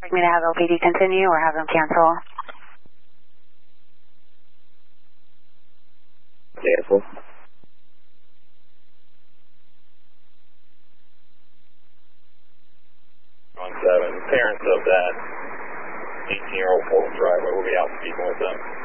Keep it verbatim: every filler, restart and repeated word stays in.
like me to have L P D continue or have them cancel? Cancel. One seven. Parents of that eighteen-year-old Fulton driver will be out speaking with them.